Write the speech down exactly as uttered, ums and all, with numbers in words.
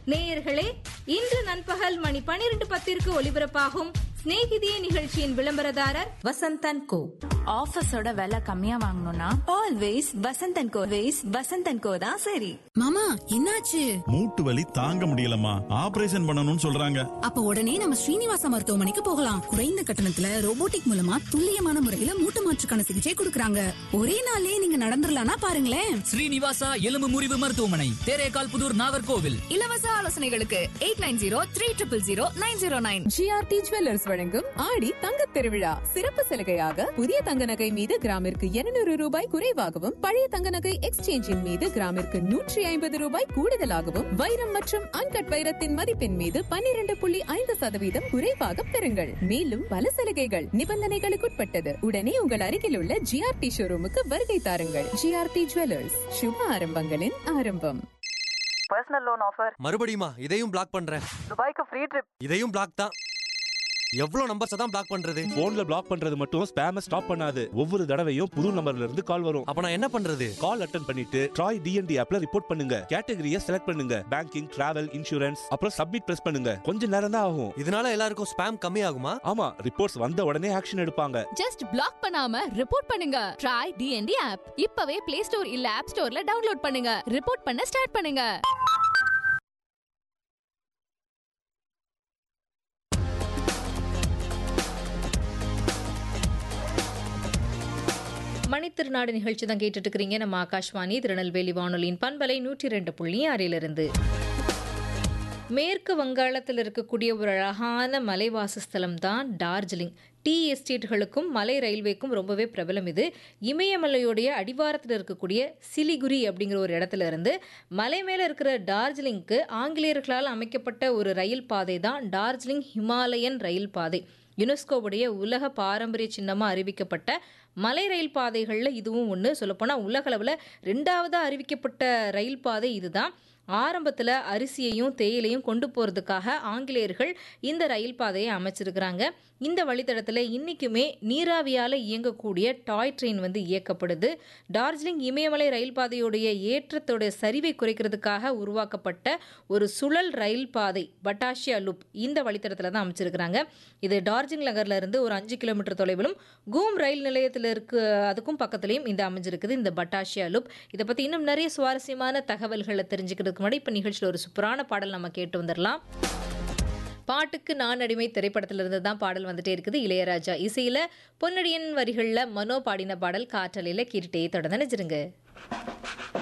நேயர்களே, இன்று நண்பகல் மணி பனிரெண்டு பத்திற்கு ஒலிபரப்பாகும் ஸ்நேகிதியே நிகழ்ச்சியின் விளம்பரதாரர் வசந்தன் கோ. ஆஃபீஸோட விலை கம்மியா வாங்கணும்னா ஆல்வேஸ் வசந்தன் கோ. வேஸ் வசந்தன் கோ தான் சரி. மாமா, என்னாச்சு? மூட்டு வலி தாங்க முடியலம்மா, ஆபரேஷன் பண்ணணும்னு சொல்றாங்க. அப்ப உடனே நம்ம ஸ்ரீனிவாசா மருத்துவமனைக்கு போகலாம். குறைந்த கட்டணத்துல ரோபோட்டிக் மூலமா துல்லியமான முறையில மூட்டு மாற்றுக்கான சிகிச்சை கொடுக்கறாங்க. ஒரே நாளே நீங்க நடந்துடலாம்னா பாருங்களேன். ஸ்ரீனிவாசா எலும்பு முறிவு மருத்துவமனை, தேரேகால் புதூர், நாகர்கோவில். இலவச ஆலோசனைகளுக்கு eight nine zero three triple zero nine zero nine. GRT jewellers வழங்கும் ஆடி தங்க திருவிழா சிறப்பு சலுகையாக புதிய தங்க நகை மீது கிராமிற்கு இருநூறு ரூபாய் குறைவாகவும், பழைய தங்க நகை எக்ஸ்சேஞ்சின் மீது கிராமிற்கு நூற்றி ஐம்பது ரூபாய் கூடுதலாகவும், வைரம் மற்றும் அன்கட் வைரத்தின் மதிப்பின் மீது பன்னிரண்டு புள்ளி ஐந்து சதவீதம் குறைவாக பெறுங்கள். மேலும் பல சலுகைகள் நிபந்தனைகளுக்குட்பட்டது. உடனே உங்கள் அருகில் உள்ள ஜிஆர்டி ஷோரூமுக்கு வருகை தாருங்கள். ஜிஆர்டி ஜுவல்லர்ஸ், சுப ஆரம்பங்களின் ஆரம்பம். பர்சனல் லோன் ஆஃபர் மறுபடியுமா? இதையும் பிளாக் பண்றேன். துபாய்க்கு ஃப்ரீ ட்ரிப், இதையும் பிளாக் தான். எவ்வளவு நம்பர்ஸ் தான் பிளாக் பண்றது? போன்ல பிளாக் பண்றது மட்டும் ஸ்பேம ஸ்டாப் பண்ணாது. ஒவ்வொரு தடவையும் புது நம்பர்ல இருந்து கால் வரும். அப்ப நான் என்ன பண்றது? கால் அட்டெண்ட் பண்ணிட்டு ட்ராய் டிஎன்டி ஆப்ல ரிப்போர்ட் பண்ணுங்க. கேட்டகரியை செலக்ட் பண்ணுங்க. பேங்கிங், டிராவல், இன்சூரன்ஸ், அப்புறம் சப்மிட் பிரஸ் பண்ணுங்க. கொஞ்ச நேரம் தான் ஆகும். இதனால எல்லாருக்கும் ஸ்பேம் கம்மி ஆகுமா? ஆமா, ரிப்போர்ட்ஸ் வந்த உடனே ஆக்ஷன் எடுப்பாங்க. ஜஸ்ட் பிளாக் பண்ணாம ரிப்போர்ட் பண்ணுங்க. ட்ராய் டிஎன்டி ஆப் இப்பவே பிளே ஸ்டோர் இல்ல ஆப் ஸ்டோர்ல டவுன்லோட் பண்ணுங்க. ரிப்போர்ட் பண்ண ஸ்டார்ட் பண்ணுங்க. மணித்திருநாடு நிகழ்ச்சி தான் கேட்டுட்டு இருக்கிறீங்க. நம்ம ஆகாஷ்வாணி திருநெல்வேலி வானொலியின் பண்பலை நூற்றி ரெண்டு புள்ளி ஆறிலிருந்து. மேற்கு வங்காளத்தில் இருக்கக்கூடிய ஒரு அழகான மலைவாசஸ்தலம் தான் டார்ஜிலிங். டீ எஸ்டேட்டுகளுக்கும் மலை ரயில்வேக்கும் ரொம்பவே பிரபலம் இது. இமயமலையுடைய அடிவாரத்தில் இருக்கக்கூடிய சிலிகுரி அப்படிங்கிற ஒரு இடத்துல இருந்து மலை மேலே இருக்கிற டார்ஜிலிங்க்கு ஆங்கிலேயர்களால் அமைக்கப்பட்ட ஒரு ரயில் பாதை தான் டார்ஜிலிங் ஹிமாலயன் ரயில் பாதை. யுனெஸ்கோவுடைய உலக பாரம்பரிய சின்னமாக அறிவிக்கப்பட்ட மலை ரயில் பாதைகளில் இதுவும் ஒன்று. சொல்லப்போனால் உலகளவில் ரெண்டாவதாக அறிவிக்கப்பட்ட ரயில் பாதை இதுதான். ஆரம்பத்தில் அரிசியையும் தேயிலையும் கொண்டு போகிறதுக்காக ஆங்கிலேயர்கள் இந்த ரயில் பாதையை அமைச்சிருக்கிறாங்க. இந்த வழித்தடத்தில் இன்றைக்குமே நீராவியால் இயங்கக்கூடிய டாய் ட்ரெயின் வந்து இயக்கப்படுது. டார்ஜிலிங் இமயமலை ரயில் பாதையுடைய ஏற்றத்தோடைய சரிவை குறைக்கிறதுக்காக உருவாக்கப்பட்ட ஒரு சுழல் ரயில் பாதை பட்டாஷியா லூப் இந்த வழித்தடத்தில் தான் அமைச்சிருக்கிறாங்க. இது டார்ஜிலிங் நகரில் இருந்து ஒரு அஞ்சு கிலோமீட்டர் தொலைவிலும் கூம் ரயில் நிலையத்தில் இருக்கு அதுக்கும் பக்கத்துலையும் இந்த அமைஞ்சிருக்குது இந்த பட்டாஷியா லூப். இதை பற்றி இன்னும் நிறைய சுவாரஸ்யமான தகவல்களை தெரிஞ்சுக்கிறதுக்கு முன்னாடி இப்போ நிகழ்ச்சியில் ஒரு சூப்பரான பாடல் நம்ம கேட்டு வந்துடலாம். பாட்டுக்கு நான் அடிமை திரைப்படத்திலிருந்து தான் பாடல் வந்துட்டே இருக்குது. இளையராஜா இசையில் பொன்னடியன் வரிகளில் மனோ பாடின பாடல் காற்றலையில் கேட்டுட்டே தொடர்ந்து நினைச்சிருங்க.